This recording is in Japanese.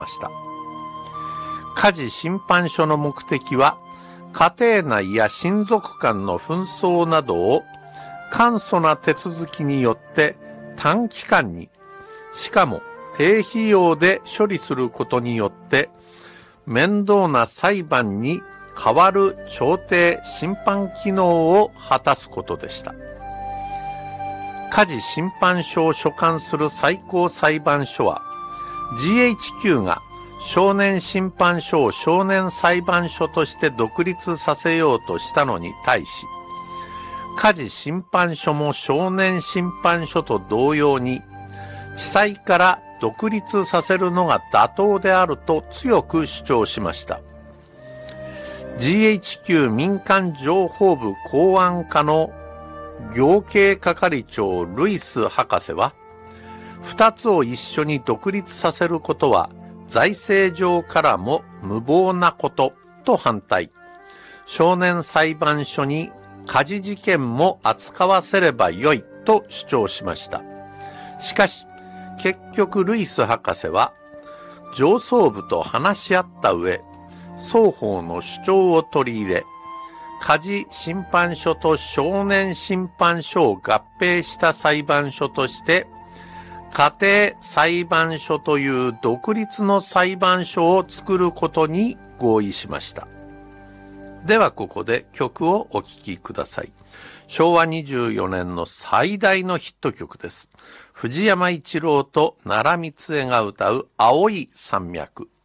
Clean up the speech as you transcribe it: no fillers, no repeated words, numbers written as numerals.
した。家事審判所の目的は、家庭内や親族間の紛争などを簡素な手続きによって短期間に、しかも低費用で処理することによって、面倒な裁判に代わる調停審判機能を果たすことでした。家事審判所を所管する最高裁判所は、GHQ が少年審判所を少年裁判所として独立させようとしたのに対し、家事審判所も少年審判所と同様に、地裁から独立させるのが妥当であると強く主張しました。GHQ 民間情報部公安課の行刑係長ルイス博士は、二つを一緒に独立させることは財政上からも無謀なことと反対。少年裁判所に家事事件も扱わせればよいと主張しました。しかし、結局ルイス博士は上層部と話し合った上、双方の主張を取り入れ、家事審判所と少年審判所を合併した裁判所として、家庭裁判所という独立の裁判所を作ることに合意しました。ではここで曲をお聴きください。昭和24年の最大のヒット曲です。藤山一郎と奈良光恵が歌う青い山脈。